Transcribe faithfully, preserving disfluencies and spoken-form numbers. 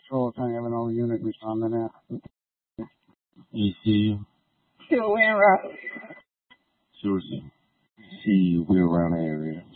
Patrol Tank Avenue unit responding now. E C U. Still in route. Sure. See you. We around the area.